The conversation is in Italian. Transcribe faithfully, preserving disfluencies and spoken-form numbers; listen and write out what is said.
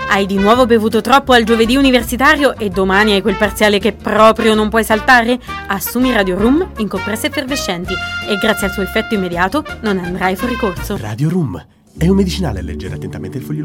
Hai di nuovo bevuto troppo al giovedì universitario e domani hai quel parziale che proprio non puoi saltare? Assumi Radio Room in compresse effervescenti e grazie al suo effetto immediato non andrai fuori corso. Radio Room è un medicinale. Leggere attentamente il foglio